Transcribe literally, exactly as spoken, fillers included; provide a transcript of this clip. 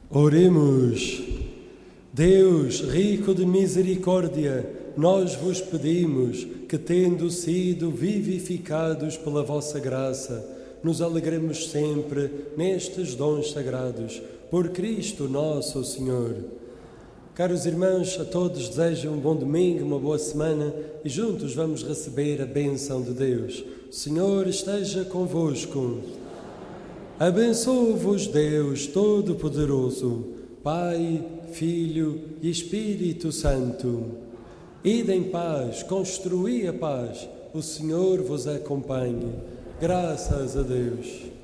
Oremos. Deus, rico de misericórdia, nós vos pedimos que, tendo sido vivificados pela vossa graça, nos alegremos sempre nestes dons sagrados. Por Cristo nosso Senhor. Caros irmãos, a todos desejo um bom domingo, uma boa semana e juntos vamos receber a bênção de Deus. O Senhor esteja convosco. Abençoe-vos Deus Todo-Poderoso, Pai, Filho e Espírito Santo. Ide em paz, construí a paz. O Senhor vos acompanhe. Graças a Deus.